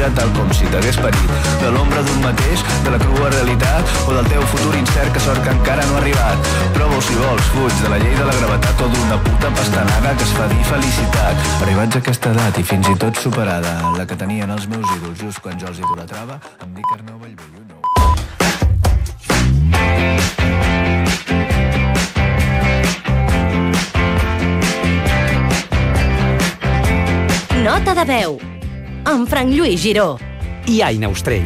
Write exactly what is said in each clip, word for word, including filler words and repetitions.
vida tal com si t'hagués parit. De l'ombra d'un mateix, de la crua realitat o del teu futur incert que sort que encara no ha arribat. Prova-ho si vols, fuig de la llei de la gravetat o d'una puta pastanaga que es fa dir felicitat. Arribats a aquesta edat i fins i tot superada, la que tenien els meus ídols just quan jo els idolatrava, em dic Arnau Bellvei, you know. Nota de veu, amb Frank Lluís Giró i Aina Ostrell.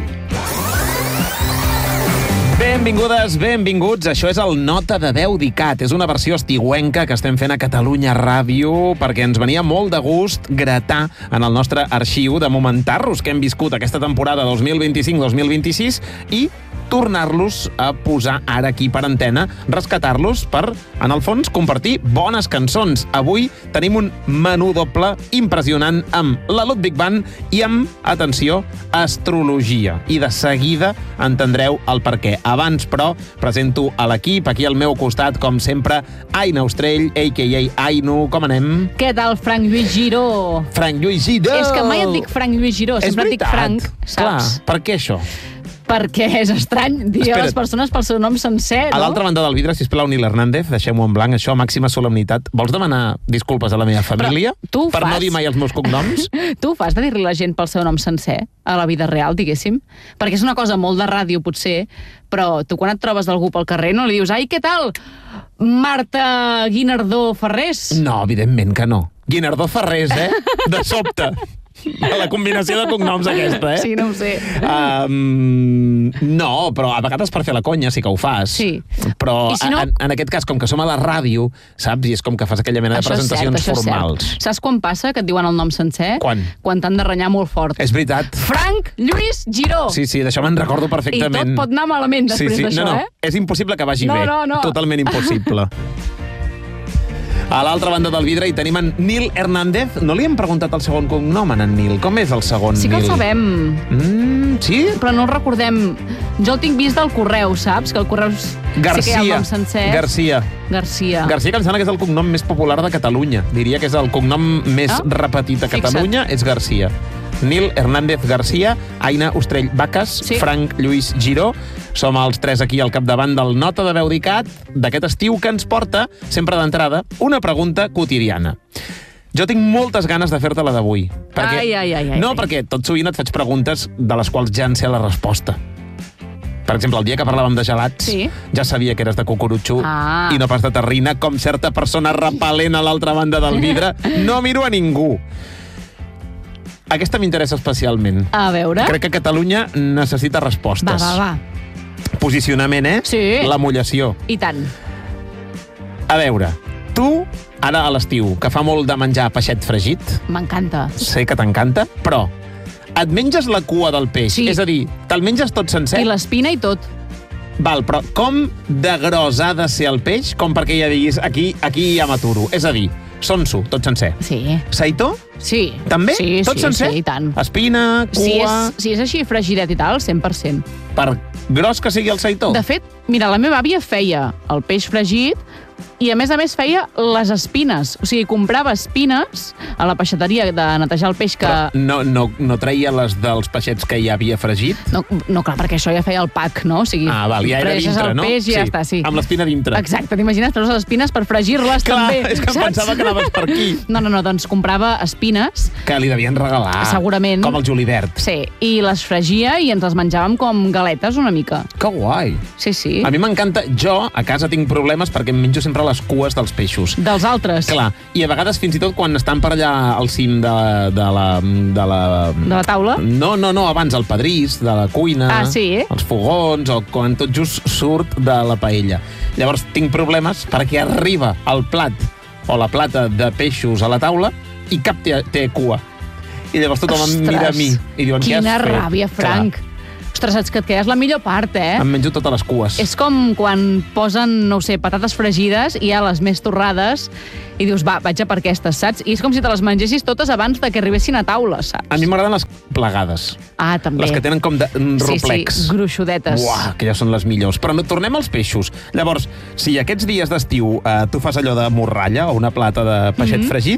Benvingudes, benvinguts. Això és el Nota de veu d'ICAT. És una versió estiuenca que estem fent a Catalunya Ràdio perquè ens venia molt de gust gratar en el nostre arxiu de momentarros que hem viscut aquesta temporada dos mil vint-i-cinc dos mil vint-i-sis i tornar-los a posar ara aquí per antena, rescatar-los per, en el fons, compartir bones cançons. Avui tenim un menú doble impressionant amb la Ludwig Band i amb, atenció, astrologia. I de seguida entendreu el per què. Abans, però, presento a l'equip, aquí al meu costat, com sempre, Aina Ostrell, a ca a. Ainu. Com anem? Què tal, Frank Lluís Giró? Frank Lluís Giró! És que mai et dic Frank Lluís Giró, sempre et dic Frank, saps? Clar, per què això? Perquè és estrany dir a les persones pel seu nom sencer, no? A l'altra banda del vidre, sisplau, Nil Hernández, deixem-ho en blanc, això, màxima solemnitat. Vols demanar disculpes a la meva família per no dir mai els meus cognoms? Tu ho fas de dir-li a la gent pel seu nom sencer, a la vida real, diguéssim? Perquè és una cosa molt de ràdio, potser, però tu quan et trobes d'algú pel carrer no li dius «Ai, què tal? Marta Guinardó Ferrés?» No, evidentment que no. Guinardó Ferrés, eh? De sobte. La combinació de cognoms aquesta, eh? Sí, no ho sé. Um, no, però a vegades per fer la conya sí que ho fas. Sí. Però si no... en, en aquest cas, com que som a la ràdio, saps? I és com que fas aquella mena de això presentacions cert, formals. Saps quan passa que et diuen el nom sencer? Quan? Quan t'han de renyar molt fort. És veritat. Frank Lluís Giró! Sí, sí, d'això me'n recordo perfectament. I tot pot anar malament després sí, sí. d'això, no, no. eh? És impossible que vagi no, bé. No, no. Totalment impossible. A l'altra banda del vidre hi tenim en Nil Hernández. No li hem preguntat el segon cognom, en Nil. Com és el segon, Nil? Sí que el sabem. Mm, sí? Però no el recordem. Jo el tinc vist del correu, saps? Que el correu Garcia. sí que hi ha el nom sencer. Garcia. Garcia. Garcia, que em sembla que és el cognom més popular de Catalunya. Diria que és el cognom més ah? repetit a Catalunya, Fixa't. és Garcia. Nil Hernández Garcia, Aina Ostrell Bacas, sí. Frank Lluís Giró. Som els tres aquí al capdavant del Nota de veu d'ICAT d'aquest estiu que ens porta, sempre d'entrada, una pregunta quotidiana. Jo tinc moltes ganes de fer-te la d'avui. Perquè... Ai, ai, ai, ai. No, perquè tot sovint et faig preguntes de les quals ja en sé la resposta. Per exemple, el dia que parlàvem de gelats, sí. ja sabia que eres de cucurutxo ah. i no pas de terrina, com certa persona repel·lent a l'altra banda del vidre. No miro a ningú. Aquesta m'interessa especialment. A veure. Crec que Catalunya necessita respostes. Va, va, va. Posicionament, eh? Sí. La mollació. I tant. A veure, tu, ara a l'estiu, que fa molt de menjar peixet fregit... M'encanta. Sé que t'encanta, però et menges la cua del peix? Sí. És a dir, te'l menges tot sencer? I l'espina i tot. Val, però com de gros ha de ser el peix com perquè ja diguis aquí, aquí ja m'aturo? És a dir, sonso, tot sencer. Sí. Saitó? Sí. També? Sí, tot sí, sencer? sí, i tant. Espina, cua... Si és, si és així fregidet i tal, cent per cent. Per gros que sigui el saitó? De fet, mira, la meva àvia feia el peix fregit i, a més a més, feia les espines. O sigui, comprava espines a la peixateria de netejar el peix que... Però no, no, no traia les dels peixets que ja havia fregit? No, no, clar, perquè això ja feia el pack, no? O sigui, ah, val, ja era dintre, el no? peix i sí, ja està, sí. Amb l'espina dintre. Exacte, t'imagines? Treus les espines per fregir-les clar, també, és que saps? pensava que anaves per aquí. No, no, no, doncs comprava espines. Que li devien regalar. Segurament. Com el julivert. Sí, i les fregia i ens les menjàvem com galetes una mica. Que guai. Sí, sí. A mi m'encanta. Jo, a casa, tinc problemes perquè em menjo sempre les cues dels peixos. Dels altres. Clar, i a vegades fins i tot quan estan per allà al cim de, de la... De la, de la taula? No, no, no, abans el pedrís, de la cuina, ah, sí? els fogons, o quan tot just surt de la paella. Llavors tinc problemes perquè arriba el plat o la plata de peixos a la taula i cap té, té cua. I llavors tothom em mira a mi i diuen, què has fet? Quina ràbia, Frank. Clar. Ostres, saps que et quedes la millor part, eh? Em menjo totes les cues. És com quan posen, no ho sé, patates fregides i hi ha les més torrades i dius, va, vaig a per aquestes, saps? I és com si te les mengessis totes abans de que arribessin a taula, saps? A mi m'agraden les plegades. Ah, també. Les que tenen com de roplecs. Sí, sí, gruixudetes. Uah, que ja són les millors. Però no, tornem als peixos. Llavors, si aquests dies d'estiu eh, tu fas allò de morralla o una plata de peixet mm-hmm. fregit,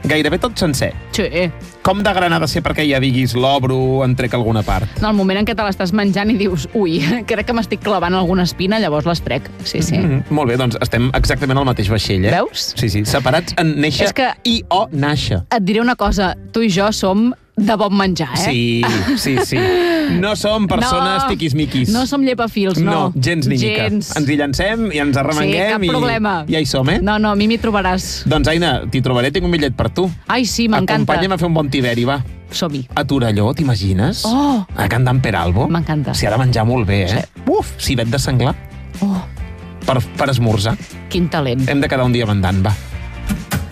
Gairebé tot sencer. Sí. Com de gran ha de ser perquè ja diguis l'obro, en trec alguna part? No, el moment en què te l'estàs menjant i dius ui, crec que m'estic clavant alguna espina, llavors l'estrec. Sí, sí. Mm -hmm. Molt bé, doncs estem exactament al mateix vaixell, eh? Veus? Sí, sí, separats en néixer És que... i o nàixer. Et diré una cosa, tu i jo som de bon menjar, eh? Sí, sí, sí. No som persones no, tiquismiquis. No som llepafils, no. No, gens ni mica. Gens. Ens hi llancem i ens arremanguem. Sí, cap i problema. Ja hi som, eh? No, no, a mi m'hi trobaràs. Doncs, Aina, t'hi trobaré, tinc un bitllet per tu. Ai, sí, m'encanta. Acompanya'm a fer un bon tiberi, va. Som-hi. A Torelló, t'imagines? Oh! A Can d'en Peralbo. M'encanta. S'hi ha de menjar molt bé, eh? Sí. Uf, civet de senglar. Oh, Per, per esmorzar. quin talent. Hem de quedar un dia mandant, va.